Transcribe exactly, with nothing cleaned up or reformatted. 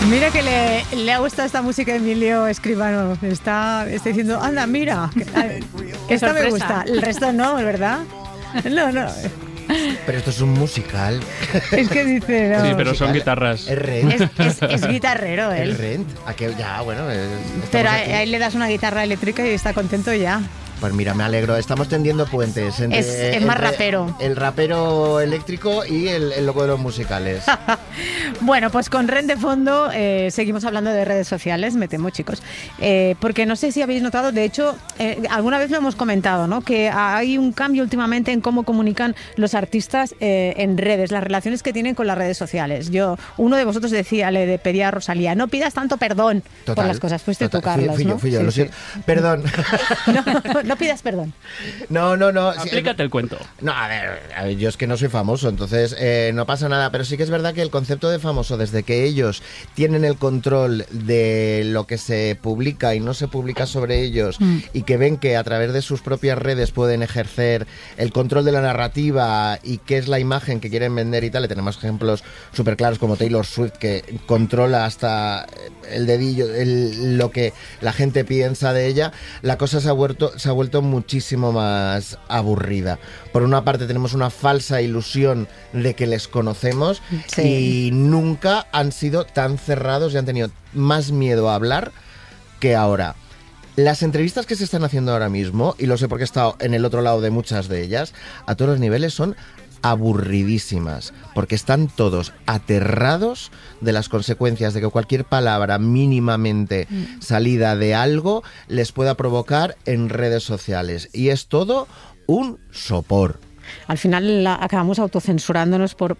Mira que le, le ha gustado esta música a Emilio Escribano. Está, está diciendo, anda, mira, que, que esta me gusta. El resto no, ¿verdad? No, no. Pero esto es un musical. Es que dice, no. Sí, pero son guitarras. Es Rent. Es, es, es guitarrero él. Es Rent. ¿A qué? Ya, bueno. Es, pero ahí, ahí le das una guitarra eléctrica y está contento ya. Pues mira, me alegro. Estamos tendiendo puentes entre, es, es más entre rapero. El rapero eléctrico y el, el loco de los musicales. Bueno, pues con Rent de fondo eh, seguimos hablando de redes sociales, me temo, chicos. Eh, porque no sé si habéis notado, de hecho, eh, alguna vez lo hemos comentado, ¿no? Que hay un cambio últimamente en cómo comunican los artistas eh, en redes, las relaciones que tienen con las redes sociales. Yo, uno de vosotros decía, le pedía a Rosalía, no pidas tanto perdón Total, por las cosas. Fuiste total. tú, Carlos, fui, fui ¿no? yo, fui yo, sí, lo sí. siento. Perdón. No, no pidas perdón. No, no, no. Aplícate el cuento. No, a ver, a ver, yo es que no soy famoso, entonces eh, no pasa nada, pero sí que es verdad que el concepto de famoso, desde que ellos tienen el control de lo que se publica y no se publica sobre ellos, mm. y que ven que a través de sus propias redes pueden ejercer el control de la narrativa y qué es la imagen que quieren vender y tal, y tenemos ejemplos súper claros como Taylor Swift, que controla hasta el dedillo el, lo que la gente piensa de ella, la cosa se ha vuelto, se ha vuelto muchísimo más aburrida. Por una parte tenemos una falsa ilusión de que les conocemos, sí. y nunca han sido tan cerrados y han tenido más miedo a hablar que ahora. Las entrevistas que se están haciendo ahora mismo, y lo sé porque he estado en el otro lado de muchas de ellas, a todos los niveles son aburridísimas, porque están todos aterrados de las consecuencias de que cualquier palabra mínimamente salida de algo les pueda provocar en redes sociales. Y es todo un sopor. Al final la, acabamos autocensurándonos por,